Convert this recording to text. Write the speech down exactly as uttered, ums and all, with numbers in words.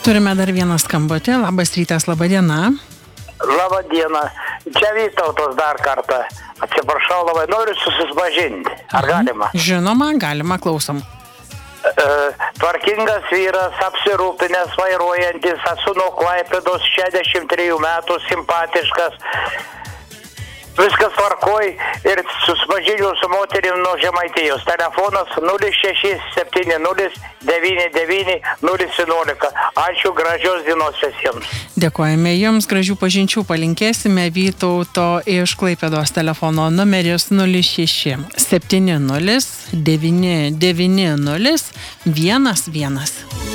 Turime dar vieną skambutį. Labas rytas, laba diena. Labą dieną. Čia Vytautas dar kartą. Atsiprašau labai, noriu susipažinti. Ar galima? Žinoma, galima, klausom. E, tvarkingas vyras, apsirūpinęs, vairuojantis, esu nuo Klaipėdos, šešiasdešimt trejų metų, simpatiškas. Viskas tvarkoj ir susipažinau su moterim nuo Žemaitijos. Telefonas nulis šeši septyni nulis devyni devyni nulis vienuolika. Ačiū, gražios dienos visiems. Dėkojame Jums, gražių pažinčių palinkėsime. Vytauto iš Klaipėdos telefono numeris nulis šeši septyni nulis devyni devyni nulis vienas vienas.